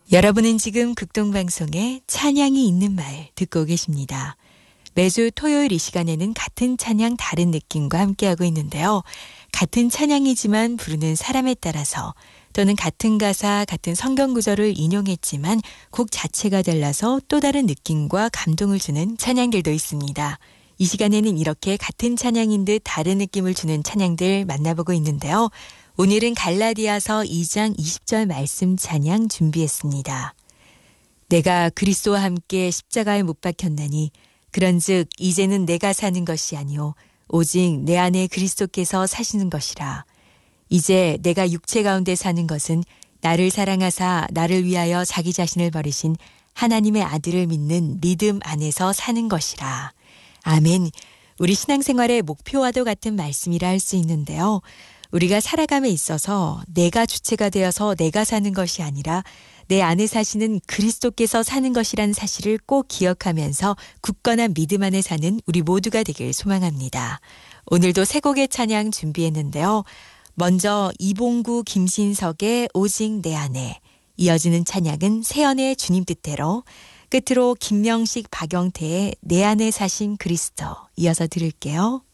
여러분은 지금 극동방송에 찬양이 있는 말 듣고 계십니다. 매주 토요일 이 시간에는 같은 찬양 다른 느낌과 함께하고 있는데요. 같은 찬양이지만 부르는 사람에 따라서 또는 같은 가사, 같은 성경 구절을 인용했지만 곡 자체가 달라서 또 다른 느낌과 감동을 주는 찬양들도 있습니다. 이 시간에는 이렇게 같은 찬양인 듯 다른 느낌을 주는 찬양들 만나보고 있는데요. 오늘은 갈라디아서 2장 20절 말씀 찬양 준비했습니다. 내가 그리스도와 함께 십자가에 못 박혔나니 그런즉 이제는 내가 사는 것이 아니오 오직 내 안에 그리스도께서 사시는 것이라. 이제 내가 육체 가운데 사는 것은 나를 사랑하사 나를 위하여 자기 자신을 버리신 하나님의 아들을 믿는 믿음 안에서 사는 것이라. 아멘. 우리 신앙생활의 목표와도 같은 말씀이라 할 수 있는데요. 우리가 살아감에 있어서 내가 주체가 되어서 내가 사는 것이 아니라 내 안에 사시는 그리스도께서 사는 것이란 사실을 꼭 기억하면서 굳건한 믿음 안에 사는 우리 모두가 되길 소망합니다. 오늘도 세 곡의 찬양 준비했는데요. 먼저 이봉구 김신석의 오직 내 안에, 이어지는 찬양은 세연의 주님 뜻대로, 끝으로 김명식 박영태의 내 안에 사신 그리스도 이어서 들을게요.